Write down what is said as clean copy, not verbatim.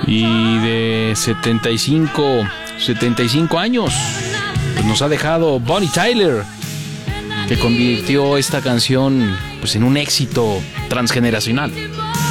Y de 75 años, pues nos ha dejado Bonnie Tyler, que convirtió esta canción pues en un éxito transgeneracional.